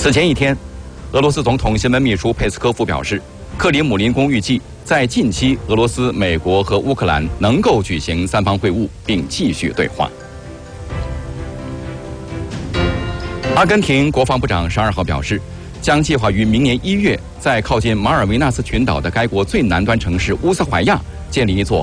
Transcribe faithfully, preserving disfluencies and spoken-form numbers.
此前一天，俄罗斯总统新闻秘书佩斯科夫表示，克里姆林宫预计在近期，俄罗斯、美国和乌克兰能够举行三方会晤，并继续对话。阿根廷国防部长十二号表示，将计划于明年一月，在靠近马尔维纳斯群岛的该国最南端城市乌斯怀亚建立一座